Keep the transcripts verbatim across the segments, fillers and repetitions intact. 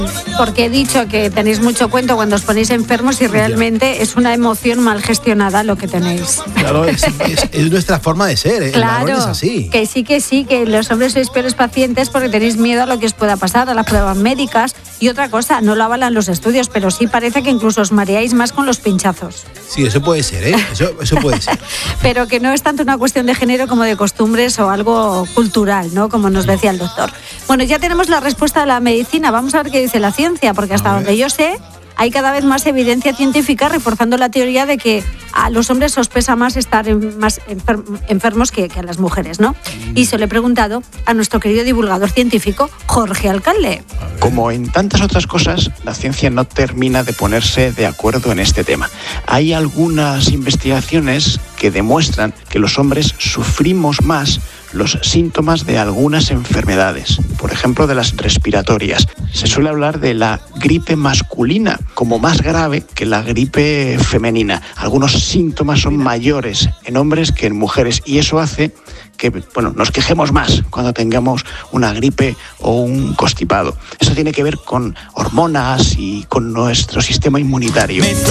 Porque he dicho que tenéis mucho cuento cuando os ponéis enfermos y realmente ya. Es una emoción mal gestionada lo que tenéis. Claro, es, es, es nuestra forma de ser, ¿eh? Claro, el varón es así. Que sí, que sí, que los hombres sois peores pacientes porque tenéis miedo a lo que os pueda pasar, a las pruebas médicas. Y otra cosa, no lo avalan los estudios, pero sí parece que incluso os mareáis más con los pinchazos. Sí, eso puede ser, ¿eh? Eso, eso puede ser. Pero que no es tanto una cuestión de género como de costumbres o algo cultural, ¿no? Como nos decía el doctor. Bueno, ya tenemos la respuesta de la medicina. Vamos a ver qué dice la ciencia, porque hasta donde yo sé, hay cada vez más evidencia científica reforzando la teoría de que a los hombres os pesa más estar en, más enfer- enfermos que, que a las mujeres, ¿no? Y se lo he preguntado a nuestro querido divulgador científico, Jorge Alcalde. Como en tantas otras cosas, la ciencia no termina de ponerse de acuerdo en este tema. Hay algunas investigaciones que demuestran que los hombres sufrimos más los síntomas de algunas enfermedades, por ejemplo de las respiratorias. Se suele hablar de la gripe masculina como más grave que la gripe femenina. Algunos síntomas son mayores en hombres que en mujeres y eso hace que bueno, nos quejemos más cuando tengamos una gripe o un constipado. Eso tiene que ver con hormonas y con nuestro sistema inmunitario. ¿Ves?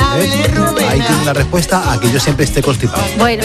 Ahí tiene la respuesta a que yo siempre esté constipado. Bueno,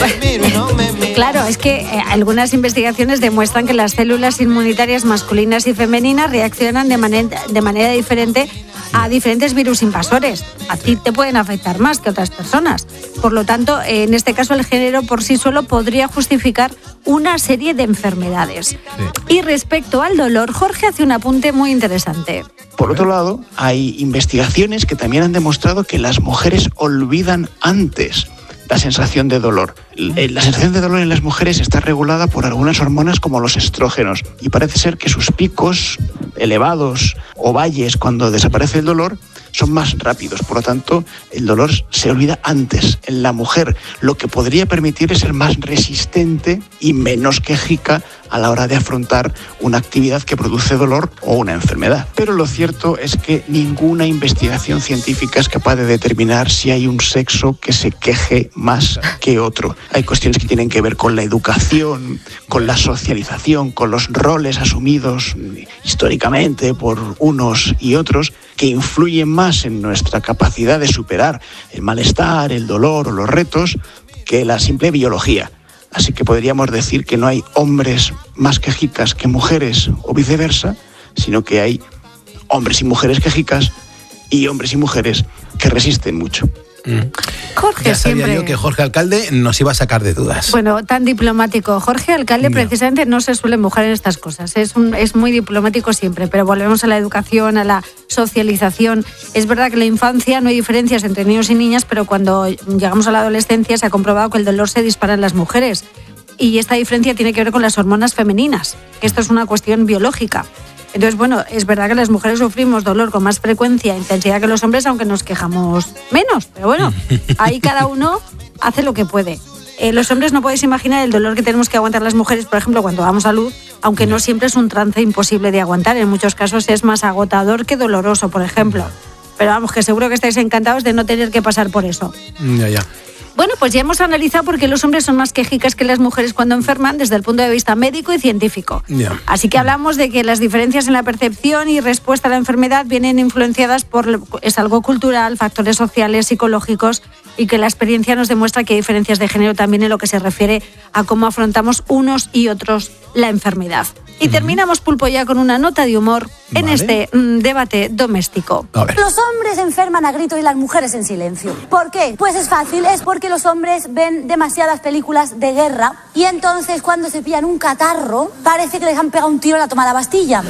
claro, es que eh, algunas investigaciones demuestran que las células inmunitarias masculinas y femeninas reaccionan de manera, de manera diferente a diferentes virus invasores. A ti te pueden afectar más que a otras personas. Por lo tanto, en este caso el género por sí solo podría justificar una serie de enfermedades. Sí. Y respecto al dolor, Jorge hace un apunte muy interesante. Por otro lado, hay investigaciones que también han demostrado que las mujeres olvidan antes la sensación de dolor. La sensación de dolor en las mujeres está regulada por algunas hormonas como los estrógenos y parece ser que sus picos elevados o valles cuando desaparece el dolor son más rápidos, por lo tanto el dolor se olvida antes en la mujer, lo que podría permitirle ser más resistente y menos quejica a la hora de afrontar una actividad que produce dolor o una enfermedad. Pero lo cierto es que ninguna investigación científica es capaz de determinar si hay un sexo que se queje más que otro. Hay cuestiones que tienen que ver con la educación, con la socialización, con los roles asumidos históricamente por unos y otros que influyen más en nuestra capacidad de superar el malestar, el dolor o los retos que la simple biología. Así que podríamos decir que no hay hombres más quejicas que mujeres o viceversa, sino que hay hombres y mujeres quejicas y hombres y mujeres que resisten mucho. Mm. Jorge ya sabía siempre... yo que Jorge Alcalde nos iba a sacar de dudas. Bueno, tan diplomático. Jorge Alcalde no. precisamente no se suele mojar en estas cosas. Es, un, es muy diplomático siempre, pero volvemos a la educación, a la socialización. Es verdad que en la infancia no hay diferencias entre niños y niñas, pero cuando llegamos a la adolescencia se ha comprobado que el dolor se dispara en las mujeres. Y esta diferencia tiene que ver con las hormonas femeninas. Esto es una cuestión biológica. Entonces, bueno, es verdad que las mujeres sufrimos dolor con más frecuencia e intensidad que los hombres, aunque nos quejamos menos. Pero bueno, ahí cada uno hace lo que puede. Eh, los hombres no podéis imaginar el dolor que tenemos que aguantar las mujeres, por ejemplo, cuando damos a luz, aunque no siempre es un trance imposible de aguantar. En muchos casos es más agotador que doloroso, por ejemplo. Pero vamos, que seguro que estáis encantados de no tener que pasar por eso. Ya, ya. Bueno, pues ya hemos analizado por qué los hombres son más quejicas que las mujeres cuando enferman desde el punto de vista médico y científico. Yeah. Así que hablamos de que las diferencias en la percepción y respuesta a la enfermedad vienen influenciadas por es algo cultural, factores sociales, psicológicos y que la experiencia nos demuestra que hay diferencias de género también en lo que se refiere a cómo afrontamos unos y otros la enfermedad. Y uh-huh. terminamos, Pulpo, ya con una nota de humor en vale. este mm, debate doméstico. Los hombres enferman a gritos y las mujeres en silencio. ¿Por qué? Pues es fácil, es porque los hombres ven demasiadas películas de guerra y entonces cuando se pillan un catarro parece que les han pegado un tiro en la toma de la Bastilla.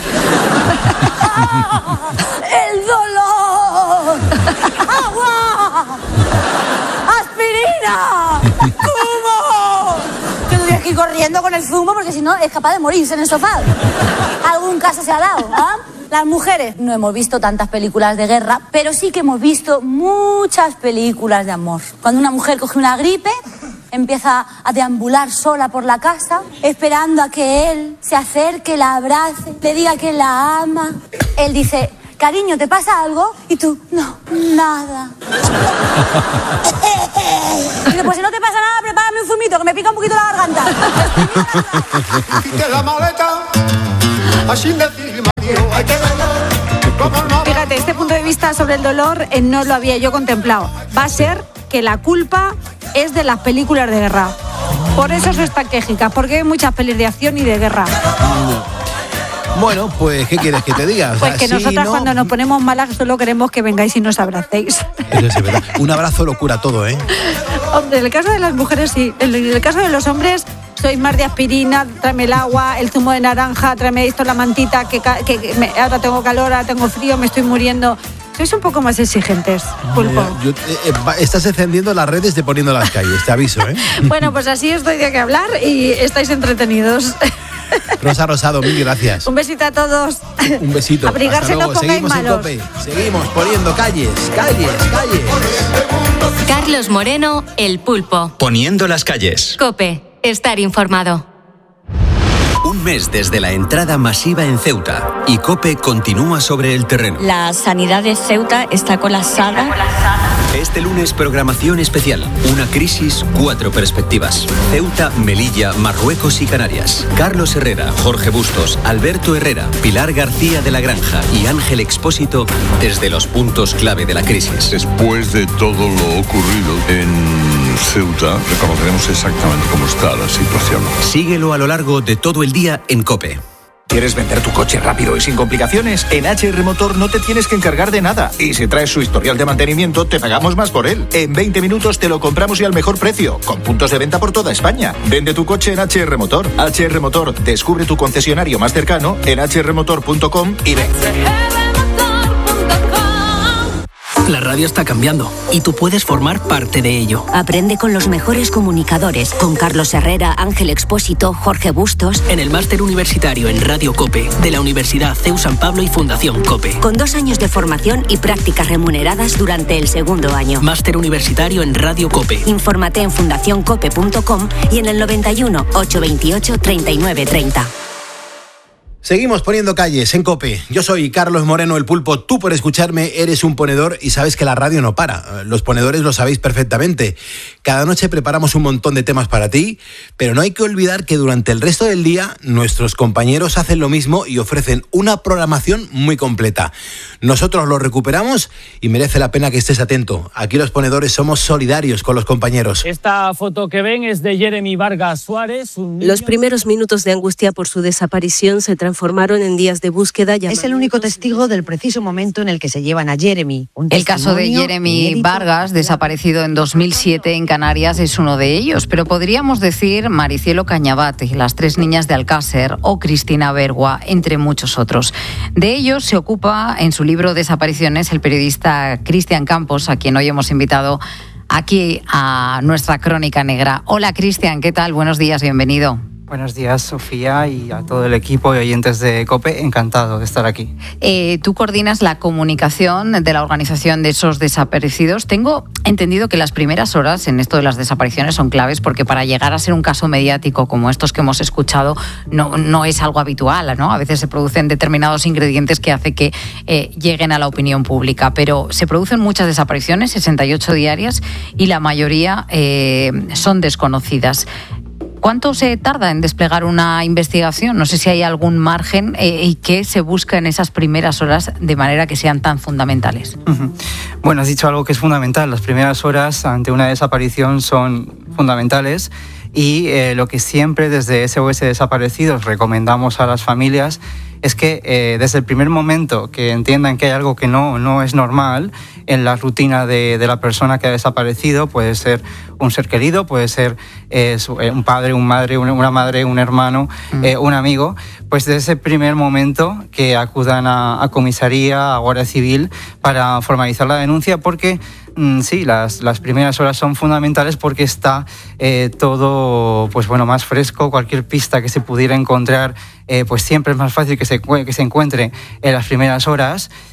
¡Ah! ¡El dolor! ¡Agua! ¡Aspirina! ¡Zumo! Que tú tienes que ir corriendo con el zumo porque si no es capaz de morirse en el sofá. ¿Algún caso se ha dado? ¿Ah? Las mujeres no hemos visto tantas películas de guerra, pero sí que hemos visto muchas películas de amor. Cuando una mujer coge una gripe, empieza a deambular sola por la casa, esperando a que él se acerque, la abrace, le diga que la ama. Él dice, cariño, ¿te pasa algo? Y tú, no, nada. Y dice, pues si no te pasa nada, prepárame un zumito, que me pica un poquito la garganta. Quité la maleta, así me dijo, hay que ganar. Fíjate, este punto de vista sobre el dolor eh, no lo había yo contemplado. Va a ser que la culpa es de las películas de guerra. Por eso sois tan quejicas, porque hay muchas pelis de acción y de guerra. Bueno, pues, ¿qué quieres que te diga? O sea, pues que sí, nosotras no... cuando nos ponemos malas solo queremos que vengáis y nos abracéis. Eso es verdad. Un abrazo lo cura todo, ¿eh? Hombre, en el caso de las mujeres sí. En el caso de los hombres sois más de aspirina, tráeme el agua, el zumo de naranja, tráeme esto, la mantita, que, que, que me, ahora tengo calor, ahora tengo frío, me estoy muriendo. Sois un poco más exigentes, Pulpo. Yo, eh, eh, estás encendiendo las redes de Poniendo las Calles, te aviso, ¿eh? Bueno, pues así os doy de qué hablar y estáis entretenidos. Rosa Rosado, mil gracias. Un besito a todos. Un besito. Abrigarse, no pongáis Seguimos malos. en Cope. Seguimos poniendo calles, calles, calles. Carlos Moreno, El Pulpo. Poniendo las calles. Cope, estar informado. Un mes desde la entrada masiva en Ceuta y Cope continúa sobre el terreno. La sanidad de Ceuta está colapsada. Este lunes, programación especial. Una crisis, cuatro perspectivas. Ceuta, Melilla, Marruecos y Canarias. Carlos Herrera, Jorge Bustos, Alberto Herrera, Pilar García de la Granja y Ángel Expósito desde los puntos clave de la crisis. Después de todo lo ocurrido en Ceuta, reconoceremos exactamente cómo está la situación. Síguelo a lo largo de todo el día en COPE. ¿Quieres vender tu coche rápido y sin complicaciones? En H R Motor no te tienes que encargar de nada. Y si traes su historial de mantenimiento, te pagamos más por él. En veinte minutos te lo compramos y al mejor precio, con puntos de venta por toda España. Vende tu coche en H R Motor. H R Motor, descubre tu concesionario más cercano en h r motor punto com y ven. La radio está cambiando y tú puedes formar parte de ello. Aprende con los mejores comunicadores, con Carlos Herrera, Ángel Expósito, Jorge Bustos. En el máster universitario en Radio COPE de la Universidad C E U San Pablo y Fundación COPE. Con dos años de formación y prácticas remuneradas durante el segundo año. Máster universitario en Radio COPE. Infórmate en fundación cope punto com y en el noventa y uno, ochocientos veintiocho, treinta y nueve treinta. Seguimos poniendo calles en COPE. Yo soy Carlos Moreno, El Pulpo. Tú, por escucharme, eres un ponedor y sabes que la radio no para. Los ponedores lo sabéis perfectamente. Cada noche preparamos un montón de temas para ti, pero no hay que olvidar que durante el resto del día nuestros compañeros hacen lo mismo y ofrecen una programación muy completa. Nosotros lo recuperamos y merece la pena que estés atento. Aquí los ponedores somos solidarios con los compañeros. Esta foto que ven es de Jeremy Vargas Suárez. Un niño... Los primeros minutos de angustia por su desaparición se transformaron Formaron en días de búsqueda. Es el único testigo del preciso momento en el que se llevan a Jeremy. El caso de Jeremy inédito. Vargas, desaparecido en dos mil siete en Canarias, es uno de ellos. Pero podríamos decir Maricielo Cañabate, las tres niñas de Alcácer o Cristina Bergua, entre muchos otros. De ellos se ocupa en su libro Desapariciones el periodista Cristian Campos, a quien hoy hemos invitado aquí a nuestra Crónica Negra. Hola Cristian, ¿qué tal? Buenos días, bienvenido. Buenos días, Sofía, y a todo el equipo y oyentes de COPE. Encantado de estar aquí. Eh, tú coordinas la comunicación de la organización de esos desaparecidos. Tengo entendido que las primeras horas en esto de las desapariciones son claves porque para llegar a ser un caso mediático como estos que hemos escuchado no, no es algo habitual, ¿no? A veces se producen determinados ingredientes que hace que eh, lleguen a la opinión pública, pero se producen muchas desapariciones, sesenta y ocho diarias, y la mayoría eh, son desconocidas. ¿Cuánto se tarda en desplegar una investigación? No sé si hay algún margen eh, y qué se busca en esas primeras horas de manera que sean tan fundamentales. Uh-huh. Bueno, has dicho algo que es fundamental. Las primeras horas ante una desaparición son fundamentales y eh, lo que siempre desde S O S Desaparecidos recomendamos a las familias es que eh, desde el primer momento que entiendan que hay algo que no, no es normal en la rutina de, de la persona que ha desaparecido, puede ser un ser querido, puede ser eh, un padre, un madre, una madre, un hermano, mm. eh, un amigo, pues desde ese primer momento que acudan a, a comisaría, a Guardia Civil para formalizar la denuncia, porque mm, sí, las, las primeras horas son fundamentales porque está eh, todo pues bueno, más fresco, cualquier pista que se pudiera encontrar, eh, pues siempre es más fácil que se, que se encuentre en las primeras horas.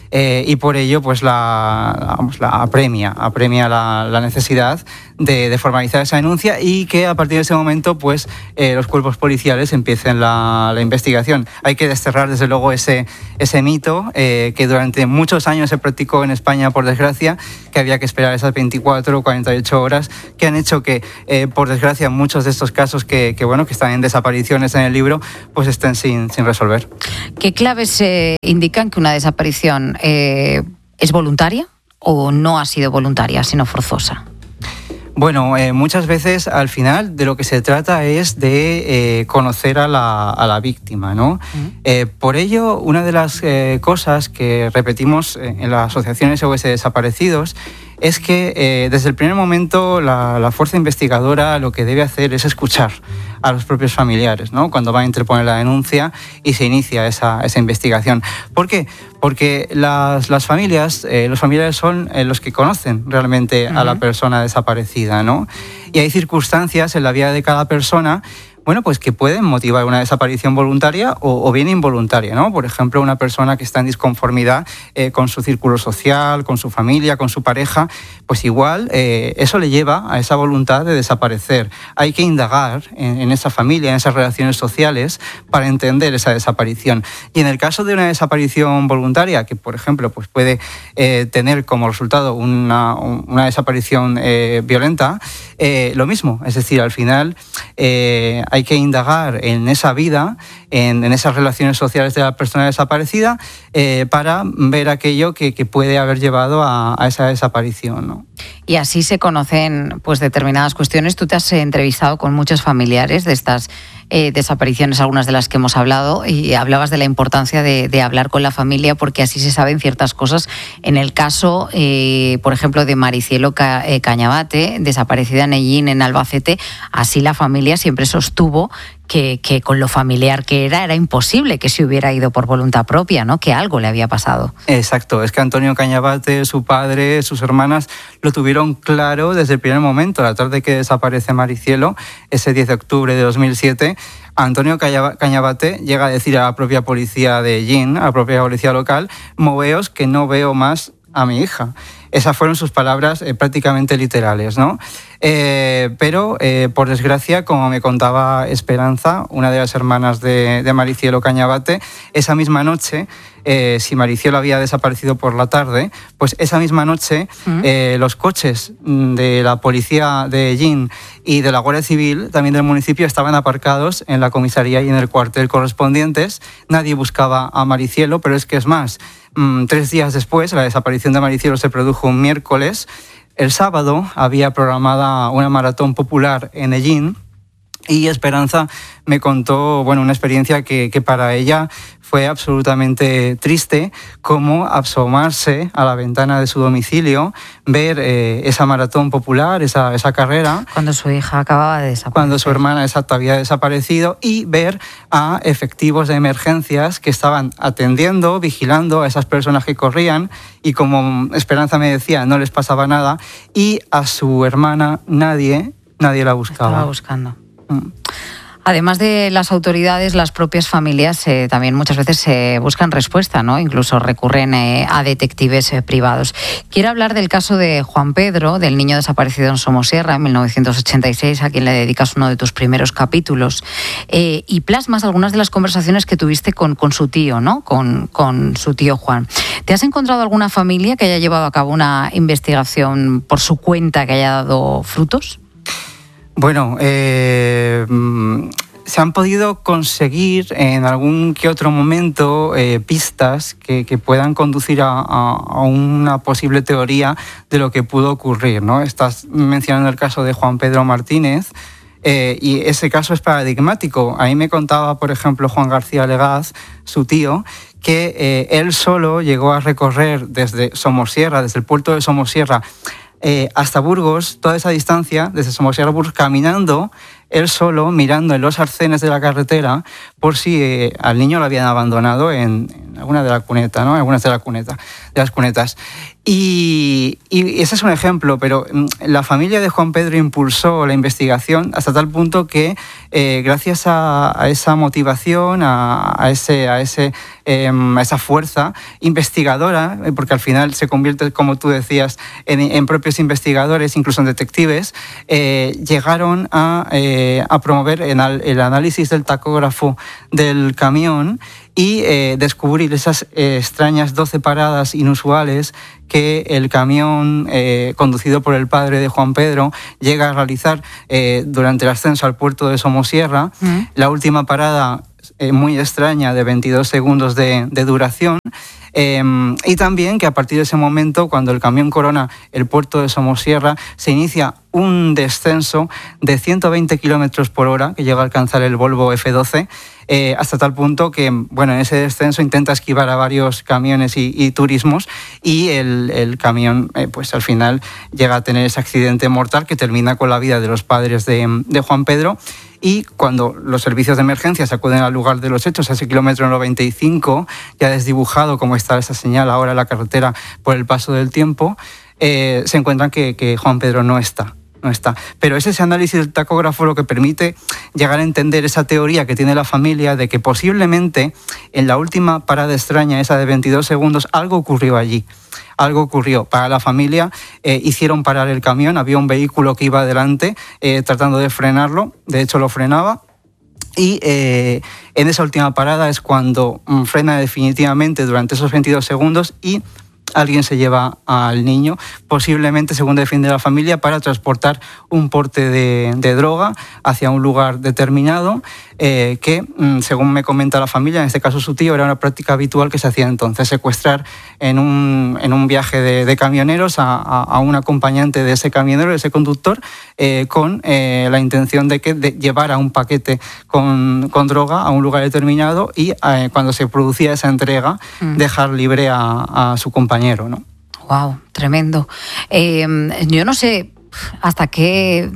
eh, y por ello pues la, vamos, la apremia, apremia la, la necesidad de, de formalizar esa denuncia y que a partir de ese momento pues eh, los cuerpos policiales empiecen la, la investigación. Hay que desterrar desde luego ese, ese mito eh, que durante muchos años se practicó en España, por desgracia, que había que esperar esas veinticuatro o cuarenta y ocho horas, que han hecho que eh, por desgracia muchos de estos casos que, que, bueno, que están en desapariciones en el libro pues estén sin, sin resolver. ¿Qué claves eh, indican que una desaparición eh, es voluntaria o no ha sido voluntaria, sino forzosa? Bueno, eh, muchas veces al final de lo que se trata es de eh, conocer a la, a la víctima, ¿no? Uh-huh. Eh, por ello, una de las eh, cosas que repetimos en la Asociación S O S Desaparecidos es que eh, desde el primer momento la, la fuerza investigadora lo que debe hacer es escuchar a los propios familiares, ¿no? Cuando va a interponer la denuncia y se inicia esa, esa investigación. ¿Por qué? Porque las, las familias, eh, los familiares son eh, los que conocen realmente uh-huh. a la persona desaparecida, ¿no? Y hay circunstancias en la vida de cada persona, bueno, pues que pueden motivar una desaparición voluntaria o, o bien involuntaria, ¿no? Por ejemplo, una persona que está en disconformidad eh, con su círculo social, con su familia, con su pareja, pues igual eh, eso le lleva a esa voluntad de desaparecer. Hay que indagar en, en esa familia, en esas relaciones sociales, para entender esa desaparición. Y en el caso de una desaparición voluntaria, que por ejemplo pues puede eh, tener como resultado una, una desaparición eh, violenta, eh, lo mismo, es decir, al final eh, hay que indagar en esa vida, en, en esas relaciones sociales de la persona desaparecida, eh, para ver aquello que, que puede haber llevado a, a esa desaparición, ¿no? Y así se conocen pues determinadas cuestiones. Tú te has entrevistado con muchos familiares de estas eh, desapariciones, algunas de las que hemos hablado, y hablabas de la importancia de, de hablar con la familia porque así se saben ciertas cosas. En el caso, eh, por ejemplo, de Maricielo Ca- eh, Cañabate, desaparecida en Ellín, en Albacete, así la familia siempre sostuvo que, que con lo familiar que era, era imposible que se hubiera ido por voluntad propia, ¿no? Que algo le había pasado. Exacto, es que Antonio Cañabate, su padre, sus hermanas, lo tuvieron claro desde el primer momento. La tarde que desaparece Maricielo, ese diez de octubre de dos mil siete, Antonio Cañabate llega a decir a la propia policía de Ellín, a la propia policía local: moveos que no veo más a mi hija. Esas fueron sus palabras eh, prácticamente literales, ¿no? Eh, pero, eh, por desgracia, como me contaba Esperanza, una de las hermanas de, de Maricielo Cañabate, esa misma noche, eh, si Maricielo había desaparecido por la tarde, pues esa misma noche ¿Mm? eh, los coches de la policía de Ellín y de la Guardia Civil, también del municipio, estaban aparcados en la comisaría y en el cuartel correspondientes. Nadie buscaba a Maricielo, pero es que es más, mmm, tres días después, la desaparición de Maricielo se produjo un miércoles. El sábado había programada una maratón popular en Ellín y Esperanza me contó, bueno, una experiencia que, que para ella fue absolutamente triste, como asomarse a la ventana de su domicilio, ver eh, esa maratón popular, esa, esa carrera. Cuando su hija acababa de desaparecer. Cuando su hermana, exacto, había desaparecido, y ver a efectivos de emergencias que estaban atendiendo, vigilando a esas personas que corrían, y como Esperanza me decía, no les pasaba nada, y a su hermana nadie, nadie la buscaba. Estaba buscando. Mm. Además de las autoridades, las propias familias eh, también muchas veces eh, buscan respuesta, ¿no? Incluso recurren eh, a detectives eh, privados. Quiero hablar del caso de Juan Pedro, del niño desaparecido en Somosierra en mil novecientos ochenta y seis, a quien le dedicas uno de tus primeros capítulos, eh, y plasmas algunas de las conversaciones que tuviste con, con su tío, ¿no? Con, con su tío Juan. ¿Te has encontrado alguna familia que haya llevado a cabo una investigación por su cuenta que haya dado frutos? Bueno, eh, se han podido conseguir en algún que otro momento eh, pistas que, que puedan conducir a, a, a una posible teoría de lo que pudo ocurrir, ¿no? Estás mencionando el caso de Juan Pedro Martínez, eh, y ese caso es paradigmático. A mí me contaba, por ejemplo, Juan García Legaz, su tío, que eh, él solo llegó a recorrer desde Somosierra, desde el puerto de Somosierra, Eh, hasta Burgos, toda esa distancia, desde Somosierra a Burgos, caminando, él solo, mirando en los arcenes de la carretera, por si eh, al niño lo habían abandonado en, en alguna de la cuneta, ¿no? En algunas de, la cuneta, de las cunetas. Y, y ese es un ejemplo, pero la familia de Juan Pedro impulsó la investigación hasta tal punto que eh, gracias a, a esa motivación, a, a, ese, a, ese, eh, a esa fuerza investigadora, porque al final se convierte, como tú decías, en, en propios investigadores, incluso en detectives, eh, llegaron a, eh, a promover el, el análisis del tacógrafo del camión y eh, descubrir esas eh, extrañas doce paradas inusuales que el camión eh, conducido por el padre de Juan Pedro llega a realizar eh, durante el ascenso al puerto de Somosierra. Mm. La última parada eh, muy extraña de veintidós segundos de, de duración. Eh, y también que a partir de ese momento, cuando el camión corona el puerto de Somosierra, se inicia un descenso de ciento veinte kilómetros por hora que llega a alcanzar el Volvo F doce, eh, hasta tal punto que, bueno, en ese descenso intenta esquivar a varios camiones y, y turismos y el, el camión, eh, pues al final llega a tener ese accidente mortal que termina con la vida de los padres de, de Juan Pedro. Y cuando los servicios de emergencia se acuden al lugar de los hechos, a ese kilómetro noventa y cinco, ya desdibujado como está esa señal ahora en la carretera por el paso del tiempo, eh, se encuentran que, que Juan Pedro no está. No está. Pero es ese análisis del tacógrafo lo que permite llegar a entender esa teoría que tiene la familia de que posiblemente en la última parada extraña, esa de veintidós segundos, algo ocurrió allí. Algo ocurrió. Para la familia eh, hicieron parar el camión, había un vehículo que iba adelante eh, tratando de frenarlo, de hecho lo frenaba. Y eh, en esa última parada es cuando mm, frena definitivamente durante esos veintidós segundos y alguien se lleva al niño, posiblemente, según defiende la familia, para transportar un porte de, de droga hacia un lugar determinado, eh, que, según me comenta la familia, en este caso su tío, era una práctica habitual que se hacía entonces, secuestrar en un, en un viaje de, de camioneros a, a, a un acompañante de ese camionero, de ese conductor, eh, con eh, la intención de que de llevara un paquete con, con droga a un lugar determinado y eh, cuando se producía esa entrega, mm. dejar libre a, a su compañero, ¿no? Wow, tremendo. Eh, yo no sé hasta qué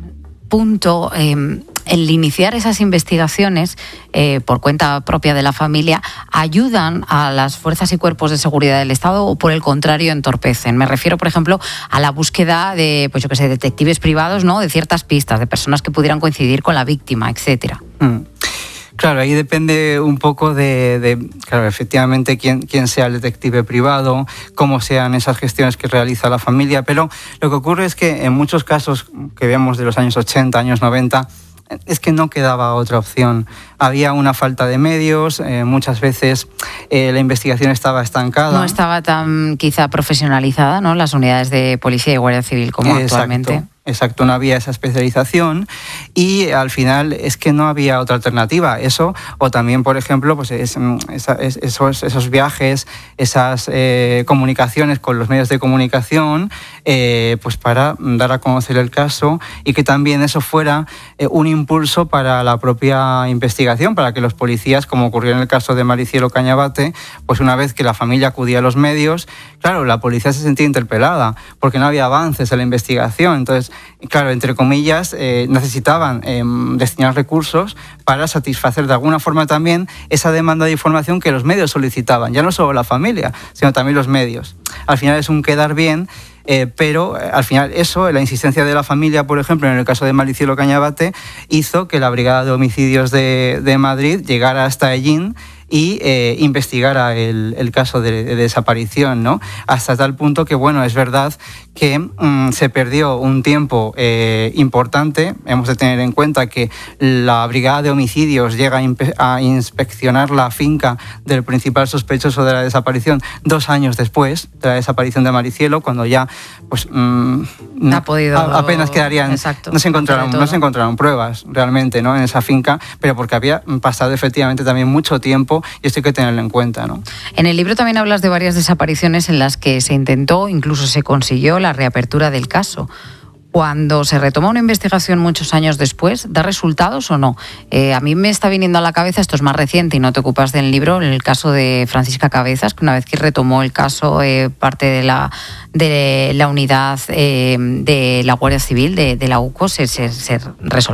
punto eh, el iniciar esas investigaciones eh, por cuenta propia de la familia ayudan a las fuerzas y cuerpos de seguridad del Estado o por el contrario entorpecen. Me refiero, por ejemplo, a la búsqueda de, pues yo qué sé, detectives privados, ¿no? De ciertas pistas, de personas que pudieran coincidir con la víctima, etcétera. Mm. Claro, ahí depende un poco de, de claro, efectivamente, quién, quién sea el detective privado, cómo sean esas gestiones que realiza la familia, pero lo que ocurre es que en muchos casos que vemos de los años ochenta, años noventa, es que no quedaba otra opción. Había una falta de medios, eh, muchas veces eh, la investigación estaba estancada. No estaba tan quizá profesionalizada, ¿no? Las unidades de policía y guardia civil como Exacto. actualmente. Exacto, no había esa especialización y al final es que no había otra alternativa. Eso, o también, por ejemplo, pues es, es, esos, esos viajes, esas eh, comunicaciones con los medios de comunicación, eh, pues para dar a conocer el caso y que también eso fuera eh, un impulso para la propia investigación, para que los policías, como ocurrió en el caso de Maricielo Cañabate, pues una vez que la familia acudía a los medios, claro, la policía se sentía interpelada porque no había avances en la investigación. Entonces, claro, entre comillas, eh, necesitaban eh, destinar recursos para satisfacer de alguna forma también esa demanda de información que los medios solicitaban, ya no solo la familia, sino también los medios. Al final es un quedar bien, eh, pero eh, al final eso, la insistencia de la familia, por ejemplo, en el caso de Maricielo Cañabate, hizo que la Brigada de Homicidios de, de Madrid llegara hasta Ellín y eh, investigara el, el caso de, de desaparición, ¿no? Hasta tal punto que, bueno, es verdad que mmm, se perdió un tiempo eh, importante. Hemos de tener en cuenta que la Brigada de Homicidios llega a, impe- a inspeccionar la finca del principal sospechoso de la desaparición dos años después de la desaparición de Maricielo, cuando ya pues mmm, no ha podido, a, apenas quedarían, exacto, no se encontraron, no se encontraron pruebas realmente, ¿no? En esa finca, pero porque había pasado efectivamente también mucho tiempo. Y esto hay que tenerlo en cuenta, ¿no? En el libro también hablas de varias desapariciones en las que se intentó, incluso se consiguió la reapertura del caso. Cuando se retoma una investigación muchos años después, ¿da resultados o no? Eh, a mí me está viniendo a la cabeza, esto es más reciente y no te ocupas del libro, el caso de Francisca Cabezas, que una vez que retomó el caso eh, parte de la, de la unidad eh, de la Guardia Civil, de, de la U C O, se, se, se resolvió.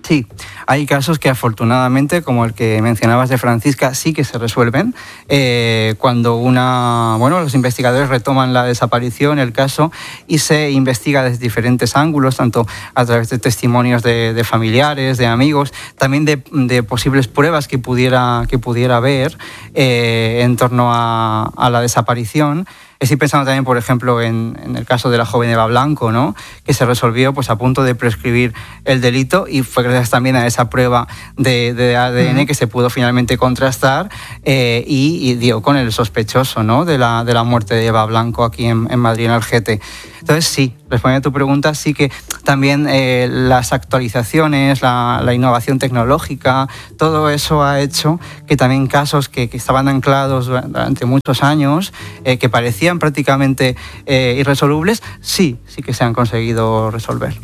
Sí, hay casos que afortunadamente, como el que mencionabas de Francisca, sí que se resuelven. Eh, cuando una, bueno, los investigadores retoman la desaparición, el caso, y se investiga desde diferentes ángulos, tanto a través de testimonios de, de familiares, de amigos, también de, de posibles pruebas que pudiera, que pudiera haber eh, en torno a, a la desaparición. Estoy pensando también, por ejemplo, en, en el caso de la joven Eva Blanco, ¿no?, que se resolvió pues, a punto de prescribir el delito, y fue gracias también a esa prueba de, de A D N uh-huh. que se pudo finalmente contrastar eh, y, y dio con el sospechoso, ¿no?, de la, de la muerte de Eva Blanco aquí en, en Madrid, en Algete. Entonces, sí, respondiendo a tu pregunta, sí que también eh, las actualizaciones, la, la innovación tecnológica, todo eso ha hecho que también casos que, que estaban anclados durante muchos años, eh, que parecían prácticamente eh, irresolubles, sí, sí que se han conseguido resolver.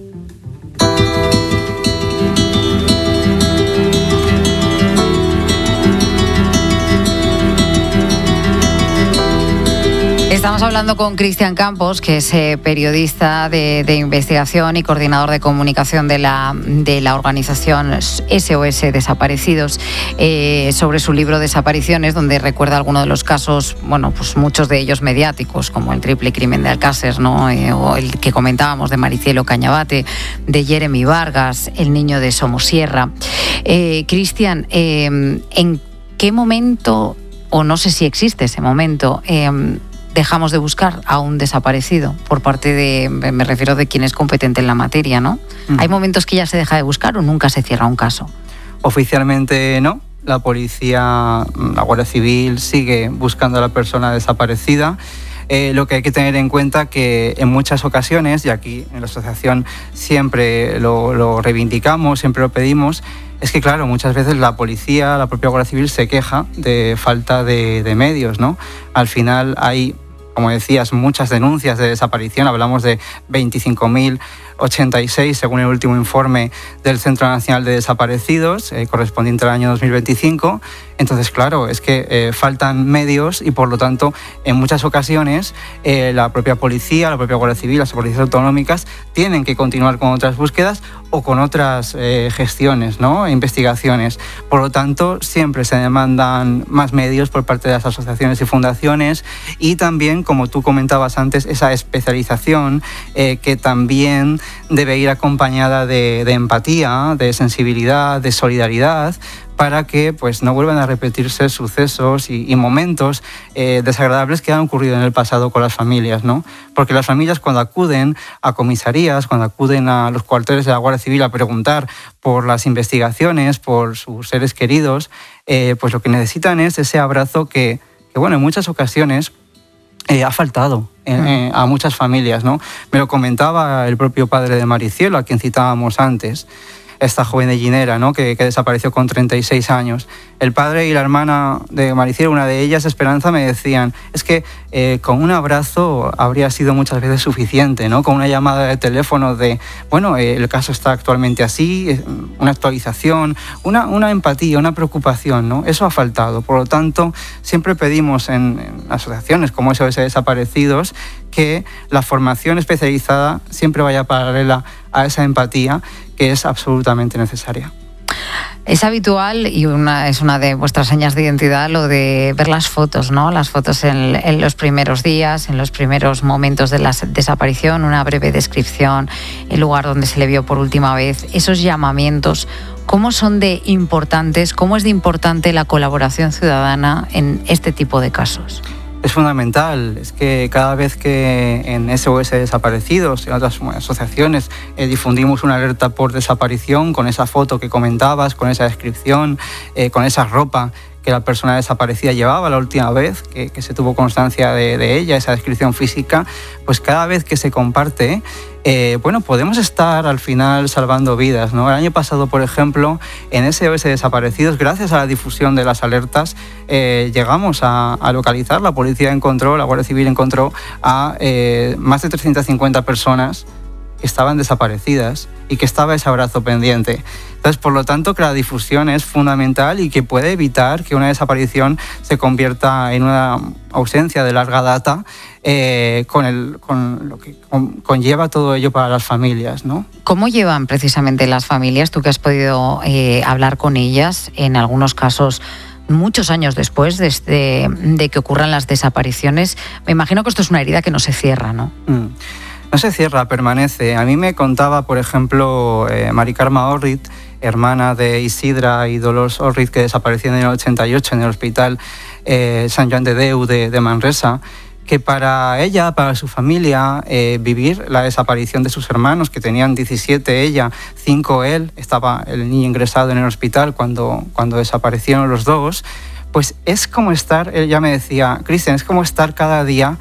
Estamos hablando con Cristian Campos, que es eh, periodista de, de investigación y coordinador de comunicación de la, de la organización S O S Desaparecidos, eh, sobre su libro Desapariciones, donde recuerda algunos de los casos, bueno, pues muchos de ellos mediáticos, como el triple crimen de Alcácer, ¿no?, eh, o el que comentábamos de Maricielo Cañabate, de Jeremy Vargas, el niño de Somosierra. Eh, Cristian, eh, ¿en qué momento, o no sé si existe ese momento, eh, dejamos de buscar a un desaparecido por parte de, me refiero de quien es competente en la materia, ¿no? Uh-huh. ¿Hay momentos que ya se deja de buscar o nunca se cierra un caso? Oficialmente no. La policía, la Guardia Civil sigue buscando a la persona desaparecida. Eh, lo que hay que tener en cuenta que en muchas ocasiones, y aquí en la asociación siempre lo, lo reivindicamos, siempre lo pedimos, es que claro, muchas veces la policía, la propia Guardia Civil se queja de falta de, de medios, ¿no? Al final hay, como decías, muchas denuncias de desaparición, hablamos de veinticinco mil ochenta y seis según el último informe del Centro Nacional de Desaparecidos, eh, correspondiente al año dos mil veinticinco. Entonces, claro, es que eh, faltan medios y, por lo tanto, en muchas ocasiones eh, la propia policía, la propia Guardia Civil, las policías autonómicas tienen que continuar con otras búsquedas o con otras eh, gestiones, ¿no?, investigaciones. Por lo tanto, siempre se demandan más medios por parte de las asociaciones y fundaciones, y también, como tú comentabas antes, esa especialización eh, que también debe ir acompañada de, de empatía, de sensibilidad, de solidaridad, para que pues, no vuelvan a repetirse sucesos y, y momentos eh, desagradables que han ocurrido en el pasado con las familias, ¿no? Porque las familias, cuando acuden a comisarías, cuando acuden a los cuarteles de la Guardia Civil a preguntar por las investigaciones, por sus seres queridos, eh, pues lo que necesitan es ese abrazo que, que bueno, en muchas ocasiones Eh, ha faltado eh, a muchas familias, ¿no? Me lo comentaba el propio padre de Maricielo, a quien citábamos antes, esta joven de Llinera, ¿no?, que, que desapareció con treinta y seis años. El padre y la hermana de Maricielo, una de ellas, Esperanza, me decían, es que eh, con un abrazo habría sido muchas veces suficiente, ¿no?, con una llamada de teléfono de, bueno, eh, el caso está actualmente así, una actualización, una, una empatía, una preocupación, ¿no? Eso ha faltado. Por lo tanto, siempre pedimos en, en asociaciones como S O S Desaparecidos que la formación especializada siempre vaya paralela a esa empatía, que es absolutamente necesaria. Es habitual, y una, es una de vuestras señas de identidad, lo de ver las fotos, ¿no? Las fotos en, en los primeros días, en los primeros momentos de la desaparición, una breve descripción, el lugar donde se le vio por última vez, esos llamamientos. ¿Cómo son de importantes, cómo es de importante la colaboración ciudadana en este tipo de casos? Es fundamental, es que cada vez que en S O S Desaparecidos y en otras asociaciones eh, difundimos una alerta por desaparición, con esa foto que comentabas, con esa descripción, eh, con esa ropa que la persona desaparecida llevaba la última vez, que, que se tuvo constancia de, de ella, esa descripción física, pues cada vez que se comparte, eh, bueno, podemos estar al final salvando vidas, ¿no? El año pasado, por ejemplo, en S O S Desaparecidos, gracias a la difusión de las alertas, eh, llegamos a, a localizar, la policía encontró, la Guardia Civil encontró a eh, más de trescientas cincuenta personas que estaban desaparecidas y que estaba ese abrazo pendiente. Entonces, por lo tanto, que la difusión es fundamental y que puede evitar que una desaparición se convierta en una ausencia de larga data, eh, con, el, con lo que con, conlleva todo ello para las familias, ¿no? ¿Cómo llevan precisamente las familias, tú que has podido eh, hablar con ellas, en algunos casos muchos años después desde de que ocurran las desapariciones? Me imagino que esto es una herida que no se cierra, ¿no? Mm. No se cierra, permanece. A mí me contaba, por ejemplo, eh, Mari Carme Orrit, hermana de Isidra y Dolors Orrit, que desaparecieron en el ochenta y ocho en el hospital eh, Sant Joan de Déu de, de Manresa, que para ella, para su familia, eh, vivir la desaparición de sus hermanos, que tenían diecisiete ella, cinco él, estaba el niño ingresado en el hospital cuando, cuando desaparecieron los dos, pues es como estar, ella me decía, Cristian, es como estar cada día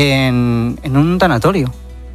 en, en un tanatorio,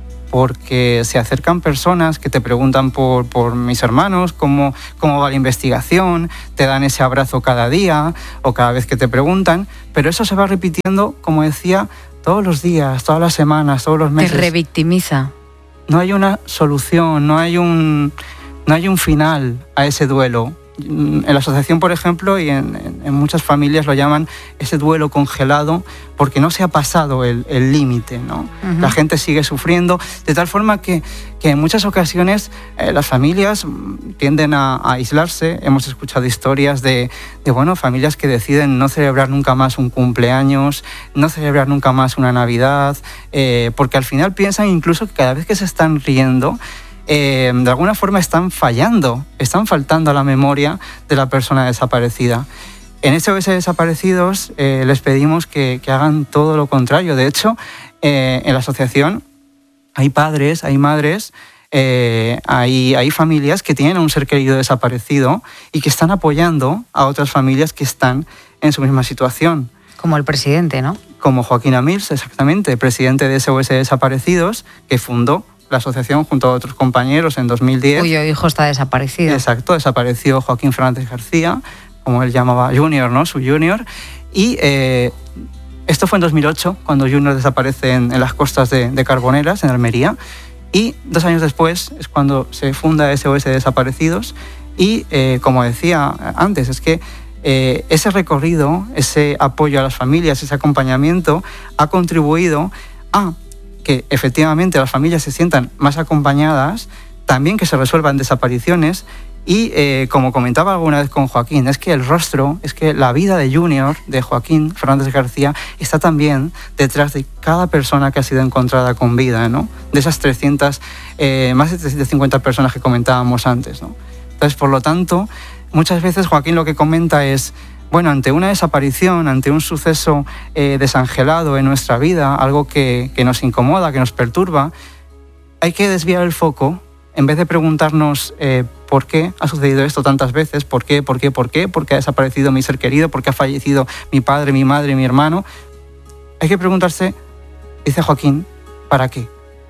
porque se acercan personas que te preguntan por, por mis hermanos, cómo, cómo va la investigación, te dan ese abrazo cada día o cada vez que te preguntan, pero eso se va repitiendo, como decía, todos los días, todas las semanas, todos los meses. Te revictimiza. No hay una solución, no hay un, no hay un final a ese duelo. En la asociación, por ejemplo, y en, en, en muchas familias lo llaman ese duelo congelado, porque no se ha pasado el límite, ¿no? Uh-huh. La gente sigue sufriendo, de tal forma que, que en muchas ocasiones eh, las familias tienden a, a aislarse. Hemos escuchado historias de, de bueno, familias que deciden no celebrar nunca más un cumpleaños, no celebrar nunca más una Navidad, eh, porque al final piensan incluso que cada vez que se están riendo, Eh, de alguna forma están fallando, están faltando a la memoria de la persona desaparecida. En S O S Desaparecidos eh, les pedimos que, que hagan todo lo contrario. De hecho, eh, en la asociación hay padres, hay madres, eh, hay, hay familias que tienen a un ser querido desaparecido y que están apoyando a otras familias que están en su misma situación. Como el presidente, ¿no? Como Joaquín Amils, exactamente, presidente de S O S Desaparecidos, que fundó la asociación junto a otros compañeros en dos mil diez. Cuyo hijo está desaparecido. Exacto, desapareció Joaquín Fernández García, como él llamaba Junior, ¿no? Su Junior. Y eh, esto fue en dos mil ocho, cuando Junior desaparece en, en las costas de, de Carboneras, en Almería. Y dos años después es cuando se funda S O S Desaparecidos. Y, eh, como decía antes, es que eh, ese recorrido, ese apoyo a las familias, ese acompañamiento, ha contribuido a que efectivamente las familias se sientan más acompañadas, también que se resuelvan desapariciones y, eh, como comentaba alguna vez con Joaquín, es que el rostro, es que la vida de Junior, de Joaquín Fernández García, está también detrás de cada persona que ha sido encontrada con vida, ¿no? De esas trescientas, eh, más de trescientas cincuenta personas que comentábamos antes, ¿no? Entonces, por lo tanto, muchas veces Joaquín lo que comenta es, bueno, ante una desaparición, ante un suceso eh, desangelado en nuestra vida, algo que, que nos incomoda, que nos perturba, hay que desviar el foco, en vez de preguntarnos eh, por qué ha sucedido esto tantas veces, por qué, por qué, por qué, por qué ha desaparecido mi ser querido, por qué ha fallecido mi padre, mi madre, mi hermano. Hay que preguntarse, dice Joaquín, ¿para qué?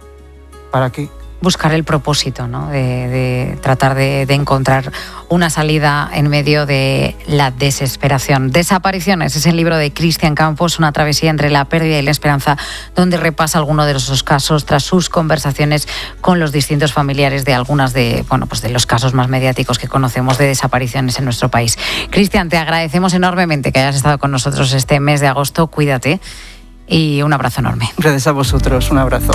¿Para qué? Buscar el propósito, ¿no? de, de tratar de, de encontrar una salida en medio de la desesperación. Desapariciones es el libro de Cristian Campos, una travesía entre la pérdida y la esperanza, donde repasa algunos de esos casos tras sus conversaciones con los distintos familiares de algunas de, bueno, pues de los casos más mediáticos que conocemos de desapariciones en nuestro país. Cristian, te agradecemos enormemente que hayas estado con nosotros este mes de agosto. Cuídate y un abrazo enorme. Gracias a vosotros, un abrazo.